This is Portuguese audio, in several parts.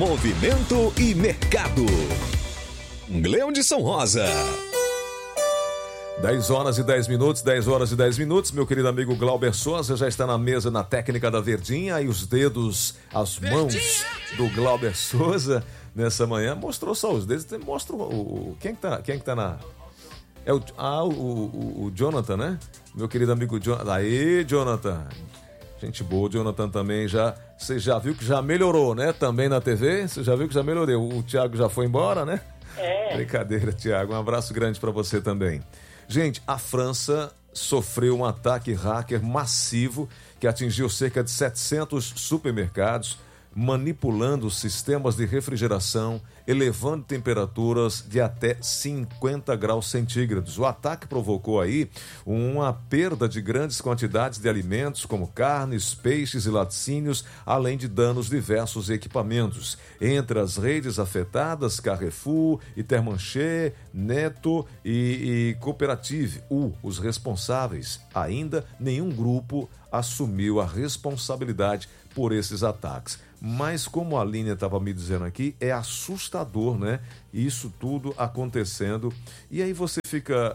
Movimento e mercado. Gleudson Rosa. 10 horas e 10 minutos, meu querido amigo Glauber Souza já está na mesa na técnica da Verdinha, aí os dedos, as mãos do Glauber Souza nessa manhã, mostrou só os dedos, mostra quem que tá na... É o Jonathan, né? Meu querido amigo Jonathan. Aí, Jonathan. Gente boa, Jonathan também já... Você já viu que já melhorou, né? Também na TV, você já viu que já melhorou. O Thiago já foi embora, né? Brincadeira, Thiago. Um abraço grande para você também. Gente, a França sofreu um ataque hacker massivo que atingiu cerca de 700 supermercados, manipulando sistemas de refrigeração, elevando temperaturas de até 50 graus centígrados. O ataque provocou aí uma perda de grandes quantidades de alimentos como carnes, peixes e laticínios, além de danos diversos equipamentos. Entre as redes afetadas, Carrefour, Intermarché, Netto e Cooperative. Os responsáveis. Ainda nenhum grupo assumiu a responsabilidade por esses ataques. Mas como a Aline estava me dizendo aqui, é assustador, né? Isso tudo acontecendo. E aí você fica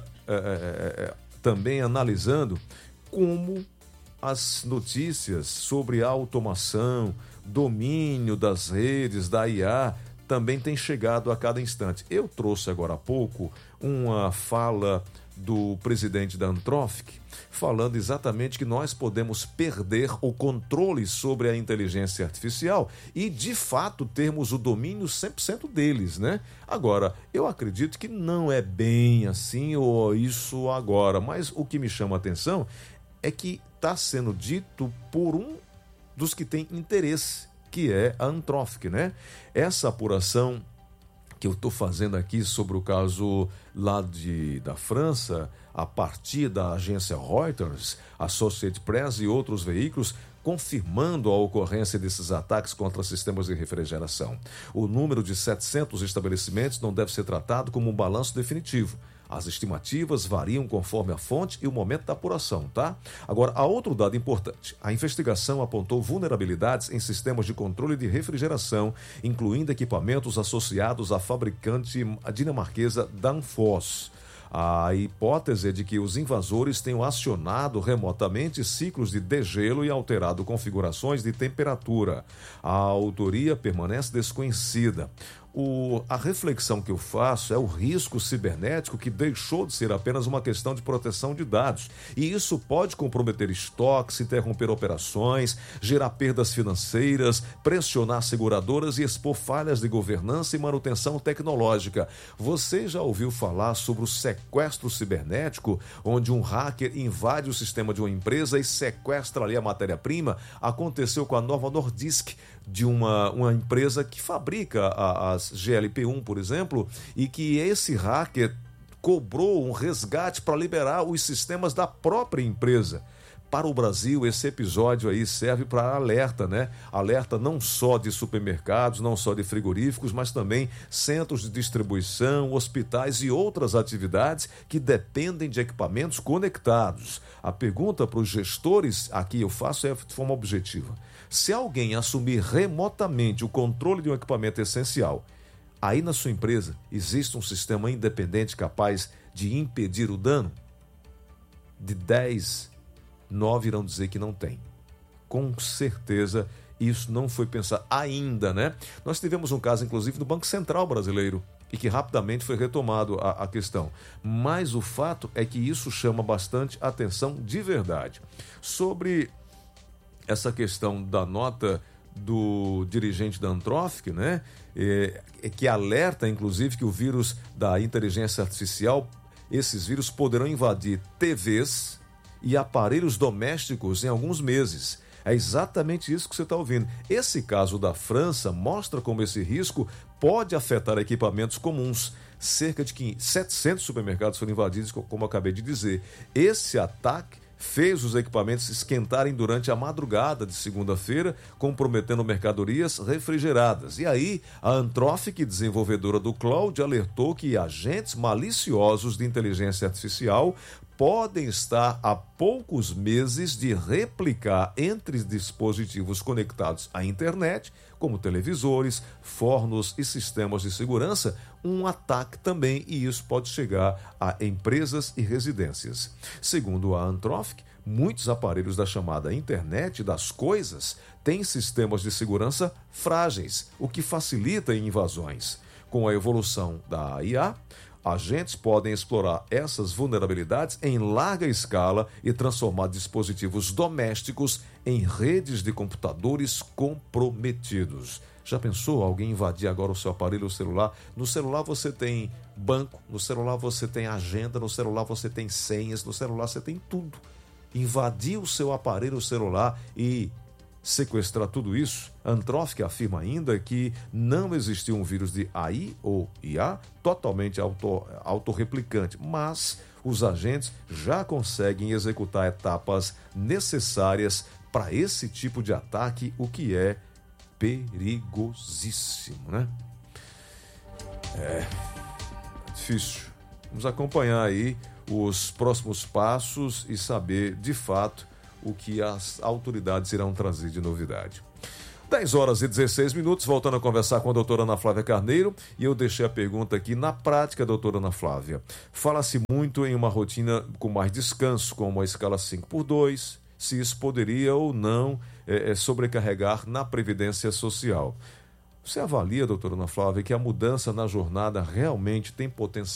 também analisando como as notícias sobre automação, domínio das redes, da IA, também têm chegado a cada instante. Eu trouxe agora há pouco uma fala do presidente da Anthropic, falando exatamente que nós podemos perder o controle sobre a inteligência artificial e, de fato, termos o domínio 100% deles, né? Agora, eu acredito que não é bem assim ou isso agora, mas o que me chama a atenção é que está sendo dito por um dos que tem interesse, que é a Anthropic, né? Essa apuração que eu estou fazendo aqui sobre o caso lá da França, a partir da agência Reuters, Associated Press e outros veículos, confirmando a ocorrência desses ataques contra sistemas de refrigeração. O número de 700 estabelecimentos não deve ser tratado como um balanço definitivo. As estimativas variam conforme a fonte e o momento da apuração, tá? Agora, há outro dado importante. A investigação apontou vulnerabilidades em sistemas de controle de refrigeração, incluindo equipamentos associados à fabricante dinamarquesa Danfoss. A hipótese é de que os invasores tenham acionado remotamente ciclos de degelo e alterado configurações de temperatura. A autoria permanece desconhecida. A reflexão que eu faço é o risco cibernético que deixou de ser apenas uma questão de proteção de dados. E isso pode comprometer estoques, interromper operações, gerar perdas financeiras, pressionar seguradoras e expor falhas de governança e manutenção tecnológica. Você já ouviu falar sobre o sequestro cibernético, onde um hacker invade o sistema de uma empresa e sequestra ali a matéria-prima? Aconteceu com a Novo Nordisk, de uma empresa que fabrica as GLP-1, por exemplo, e que esse hacker cobrou um resgate para liberar os sistemas da própria empresa. Para o Brasil, esse episódio aí serve para alerta, né? Alerta não só de supermercados, não só de frigoríficos, mas também centros de distribuição, hospitais e outras atividades que dependem de equipamentos conectados. A pergunta para os gestores, aqui eu faço de forma objetiva. Se alguém assumir remotamente o controle de um equipamento essencial, aí na sua empresa existe um sistema independente capaz de impedir o dano? De 10, 9 irão dizer que não tem. Com certeza isso não foi pensado ainda, né? Nós tivemos um caso, inclusive, no Banco Central brasileiro, e que rapidamente foi retomado a questão. Mas o fato é que isso chama bastante atenção de verdade. Sobre essa questão da nota do dirigente da Anthropic, né? Que alerta, inclusive, que o vírus da inteligência artificial, esses vírus poderão invadir TVs e aparelhos domésticos em alguns meses. É exatamente isso que você está ouvindo. Esse caso da França mostra como esse risco pode afetar equipamentos comuns. Cerca de 700 supermercados foram invadidos, como eu acabei de dizer. Esse ataque fez os equipamentos esquentarem durante a madrugada de segunda-feira, comprometendo mercadorias refrigeradas. E aí, a Anthropic, desenvolvedora do cloud, alertou que agentes maliciosos de inteligência artificial podem estar a poucos meses de replicar entre dispositivos conectados à internet, como televisores, fornos e sistemas de segurança, um ataque também, e isso pode chegar a empresas e residências. Segundo a Antrofic, muitos aparelhos da chamada internet das coisas têm sistemas de segurança frágeis, o que facilita invasões. Com a evolução da IA, agentes podem explorar essas vulnerabilidades em larga escala e transformar dispositivos domésticos em redes de computadores comprometidos. Já pensou alguém invadir agora o seu aparelho celular? No celular você tem banco, no celular você tem agenda, no celular você tem senhas, no celular você tem tudo. Invadir o seu aparelho celular e sequestrar tudo isso, Antrofic afirma ainda que não existiu um vírus de AI ou IA totalmente autorreplicante, mas os agentes já conseguem executar etapas necessárias para esse tipo de ataque, o que é perigosíssimo, né? É difícil. Vamos acompanhar aí os próximos passos e saber de fato o que as autoridades irão trazer de novidade. 10h16, voltando a conversar com a doutora Ana Flávia Carneiro, e eu deixei a pergunta aqui. Na prática, doutora Ana Flávia, fala-se muito em uma rotina com mais descanso, como a escala 5x2, se isso poderia ou não sobrecarregar na Previdência Social. Você avalia, doutora Ana Flávia, que a mudança na jornada realmente tem potencial